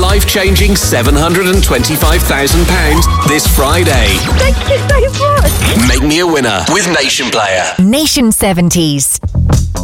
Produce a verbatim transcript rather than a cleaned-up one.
life-changing seven hundred twenty-five thousand pounds this Friday. Thank you so much. Make me a winner with Nation Player. Nation seventies.